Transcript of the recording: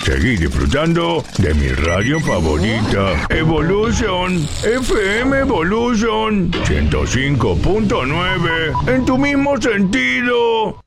Seguí disfrutando de mi radio favorita, Evolution, FM Evolution 105.9, en tu mismo sentido.